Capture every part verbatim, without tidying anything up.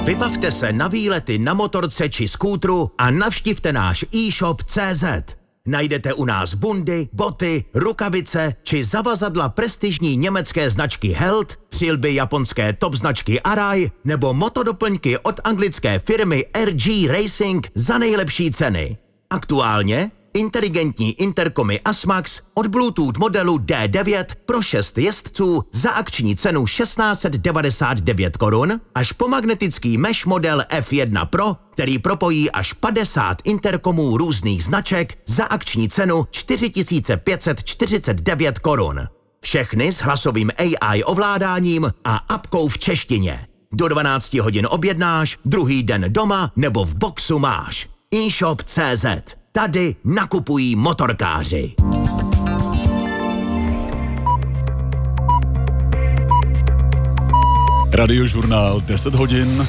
Vybavte se na výlety na motorce či skútru a navštivte náš e-shop tečka cé zet. Najdete u nás bundy, boty, rukavice či zavazadla prestižní německé značky Held, přilby japonské top značky Arai nebo motodoplňky od anglické firmy R G Racing za nejlepší ceny. Aktuálně inteligentní interkomy Asmax od Bluetooth modelu D devět pro šest jezdců za akční cenu šestnáct set devadesát devět korun až po magnetický mesh model F jedna Pro, který propojí až padesát interkomů různých značek za akční cenu čtyři tisíce pět set čtyřicet devět korun. Všechny s hlasovým A I ovládáním a apkou v češtině. Do dvanácti hodin objednáš, druhý den doma nebo v boxu máš. e-shop tečka cé zet. Tady nakupují motorkáři. Radiožurnál deset hodin.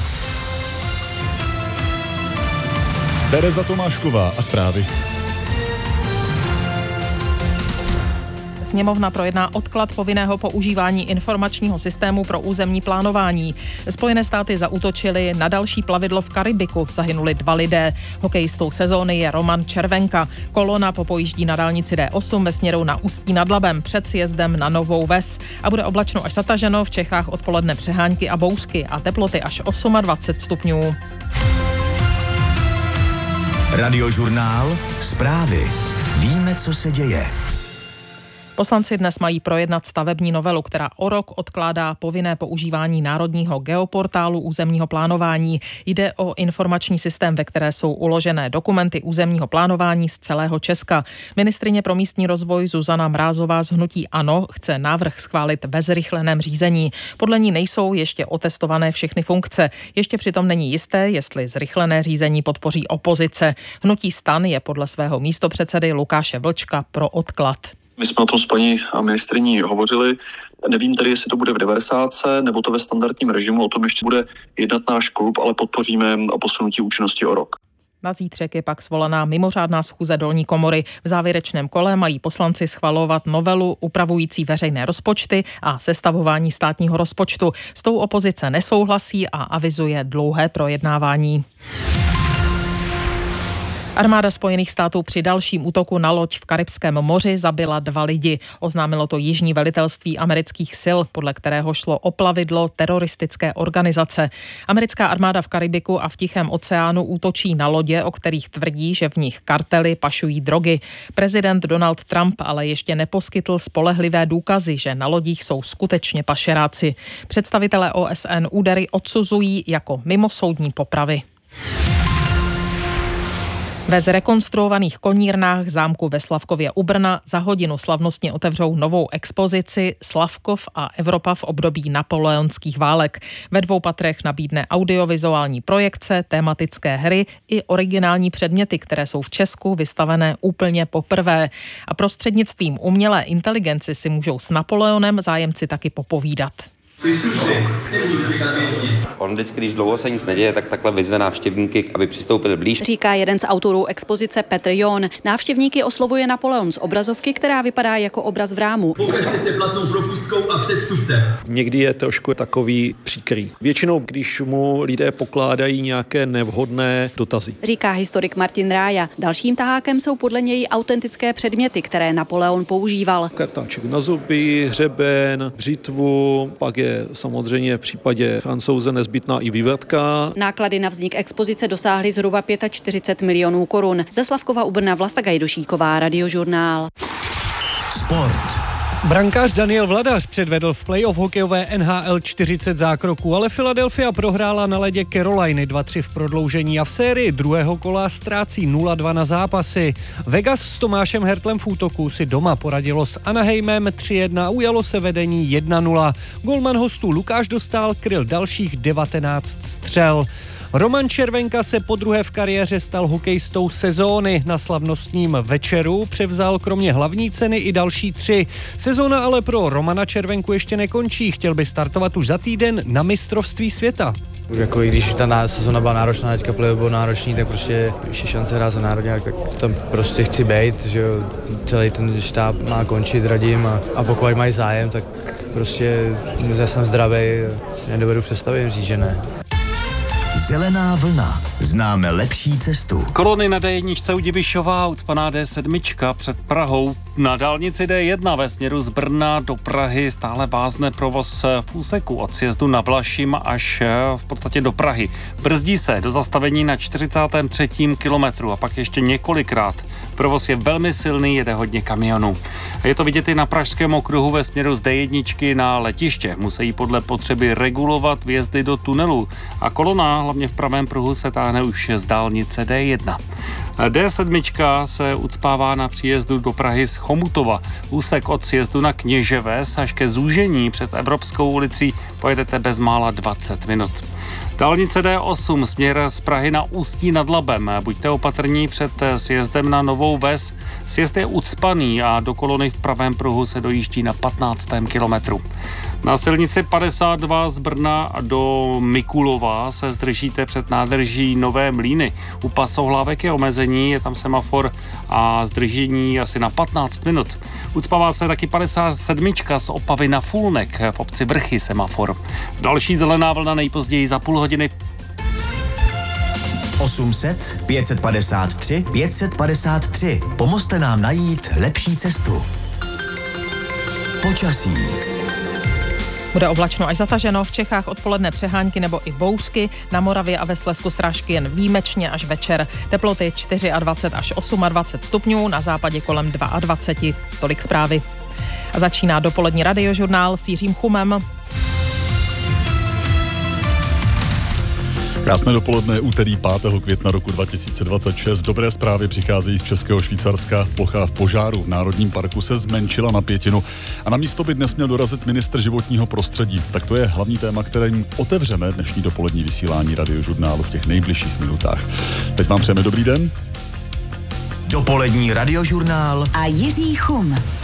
Tereza Tomášková a zprávy. Sněmovna projedná odklad povinného používání informačního systému pro územní plánování. Spojené státy zaútočily na další plavidlo v Karibiku. Zahynuli dva lidé. Hokejistou sezóny je Roman Červenka. Kolona popojíždí na dálnici D osm ve směru na Ústí nad Labem před sjezdem na Novou Ves. A bude oblačno až zataženo, v Čechách odpoledne přehánky a bouřky a teploty až dvacet osm stupňů. Radiožurnál zprávy. Víme, co se děje. Poslanci dnes mají projednat stavební novelu, která o rok odkládá povinné používání národního geoportálu územního plánování. Jde o informační systém, ve které jsou uložené dokumenty územního plánování z celého Česka. Ministryně pro místní rozvoj Zuzana Mrázová z hnutí ANO chce návrh schválit ve zrychleném řízení. Podle ní nejsou ještě otestované všechny funkce. Ještě přitom není jisté, jestli zrychlené řízení podpoří opozice. Hnutí STAN je podle svého místopředsedy Lukáše Vlčka pro odklad. My jsme o tom s paní ministryní hovořili. Nevím tedy, jestli to bude v devadesátce nebo to ve standardním režimu, o tom ještě bude jednat náš klub, ale podpoříme posunutí účinnosti o rok. Na zítřek je pak svolaná mimořádná schůze dolní komory. V závěrečném kole mají poslanci schvalovat novelu upravující veřejné rozpočty a sestavování státního rozpočtu. S tou opozice nesouhlasí a avizuje dlouhé projednávání. Armáda Spojených států při dalším útoku na loď v Karibském moři zabila dva lidi. Oznámilo to jižní velitelství amerických sil, podle kterého šlo o plavidlo teroristické organizace. Americká armáda v Karibiku a v Tichém oceánu útočí na lodě, o kterých tvrdí, že v nich kartely pašují drogy. Prezident Donald Trump ale ještě neposkytl spolehlivé důkazy, že na lodích jsou skutečně pašeráci. Představitelé O S N údery odsuzují jako mimosoudní popravy. Ve zrekonstruovaných konírnách zámku ve Slavkově u Brna za hodinu slavnostně otevřou novou expozici Slavkov a Evropa v období napoleonských válek. Ve dvou patrech nabídne audiovizuální projekce, tematické hry i originální předměty, které jsou v Česku vystavené úplně poprvé. A prostřednictvím umělé inteligence si můžou s Napoleonem zájemci taky popovídat. On vždycky, když dlouho se nic neděje, tak takhle vyzve návštěvníky, aby přistoupili blíž. Říká jeden z autorů expozice Petr John. Návštěvníky oslovuje Napoleon z obrazovky, která vypadá jako obraz v rámu. Pokažte se platnou propustkou a předstupte. Někdy je trošku takový příkrý. Většinou, když mu lidé pokládají nějaké nevhodné dotazy. Říká historik Martin Rája. Dalším tahákem jsou podle něj autentické předměty, které Napoleon používal. Kartáček na zuby, hřeben, břitvu, pak je samozřejmě v případě Francouze nezbytná i vývratka. Náklady na vznik expozice dosáhly zhruba čtyřicet pět milionů korun. Ze Slavkova u Brna Vlasta Gajdošíková, Radiožurnál. Sport. Brankář Daniel Vladař předvedl v playoff hokejové N H L čtyřicet zákroků, ale Philadelphia prohrála na ledě Caroliny dva tři v prodloužení a v sérii druhého kola ztrácí nula dva na zápasy. Vegas s Tomášem Hertlem v útoku si doma poradilo s Anaheimem tři jedna a ujalo se vedení jedna nula. Golman hostů Lukáš Dostál kryl dalších devatenáct střel. Roman Červenka se podruhé v kariéře stal hokejistou sezóny. Na slavnostním večeru převzal kromě hlavní ceny i další tři. Sezóna ale pro Romana Červenku ještě nekončí. Chtěl by startovat už za týden na mistrovství světa. Jako i když ta sezóna byla náročná, teďka playoff byl náročný, tak prostě když je šance hrát za národňák, tak tam prostě chci být, že jo, celý ten štáb má končit, radím a, a pokud mají zájem, tak prostě já jsem zdravý, nedovedu představit říct, že ne. Zelená vlna. Známe lepší cestu. Kolony na dé jedna u Dibišova, ucpaná dé sedm před Prahou. Na dálnici dé jedna ve směru z Brna do Prahy stále vázne provoz v úseku od sjezdu na Vlašim až v podstatě do Prahy. Brzdí se do zastavení na čtyřicátém třetím kilometru a pak ještě několikrát. Provoz je velmi silný, jede hodně kamionů. Je to vidět i na pražském okruhu ve směru z dé jedna na letiště. Musí podle potřeby regulovat vjezdy do tunelu a kolona hlavně v pravém pruhu se táhne už z dálnice dé jedna. dé sedm se ucpává na příjezdu do Prahy z Chomutova. Úsek od sjezdu na Kněževes až ke zúžení před Evropskou ulicí pojedete bezmála dvacet minut. Dálnice dé osm směr z Prahy na Ústí nad Labem. Buďte opatrní před sjezdem na Novou Ves. Sjezd je ucpaný a do kolony v pravém pruhu se dojíždí na patnáctém kilometru. Na silnici padesát dva z Brna do Mikulova se zdržíte před nádrží Nové Mlýny. U Pasohlávek je omezení, je tam semafor a zdržení asi na patnáct minut. Ucpává se taky padesát sedm z Opavy na Fulnek, v obci Vrchy semafor. Další zelená vlna nejpozději za půl hodiny. osm set pět set padesát tři pět set padesát tři. Pomozte nám najít lepší cestu. Počasí. Bude oblačno až zataženo, v Čechách odpoledne přehánky nebo i bouřky, na Moravě a ve Slezsku srážky jen výjimečně až večer. Teploty dvacet čtyři až dvacet osm stupňů, na západě kolem dvacet dva. Tolik zprávy. A začíná dopolední radiožurnál s Jiřím Chumem. Krásné dopoledne, úterý pátého května roku dva tisíce dvacet šest. Dobré zprávy přicházejí z Českého Švýcarska. Plocha v požáru v Národním parku se zmenšila na pětinu a na místo by dnes měl dorazit ministr životního prostředí. Tak to je hlavní téma, kterým otevřeme dnešní dopolední vysílání radiožurnálu v těch nejbližších minutách. Teď vám přejeme dobrý den. Dopolední radiožurnál a Jiří Chum.